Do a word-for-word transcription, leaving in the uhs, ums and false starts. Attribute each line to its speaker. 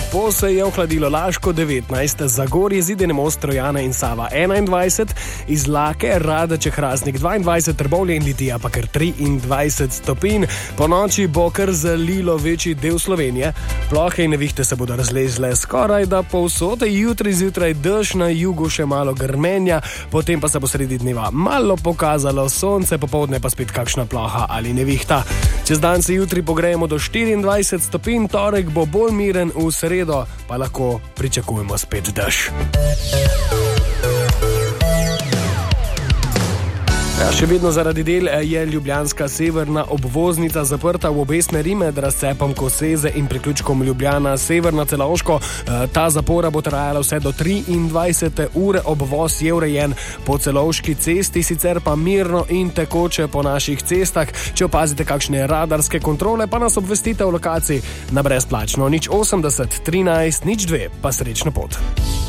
Speaker 1: lepo se je ohladilo Laško devetnajst, Zagorje, Zidane Most, Trojana in Sava enaindvajset, Izlake, Radeče, Hrastnik dvaindvajset, Trbovlje in Litija pa kar triindvajset stopinj. Po noči bo kar zalilo večji del Slovenije. Plohe in nevihte se bodo razlezle skoraj da povsod, jutri zjutraj dež, na jugu še malo grmenja, potem pa se bo sredi dneva malo pokazalo sonce, popoldne pa spet kakšna ploha ali nevihta. Čez dan se jutri pogrejemo do štiriindvajset stopinj, torek bo bolj miren, v sredo pa lahko pričakujemo spet dež. Ja, še vedno zaradi del je ljubljanska severna obvoznica zaprta v obe smeri med razcepom Koseze in priključkom Ljubljana severna Celovško. Ta zapora bo trajala vse do triindvajsete ure, obvoz je urejen po Celovški cesti, sicer pa mirno in tekoče po naših cestah. Če opazite kakšne radarske kontrole, pa nas obvestite o lokaciji na brezplačno nič osemdeset trinajst nič dve, pa srečno pot.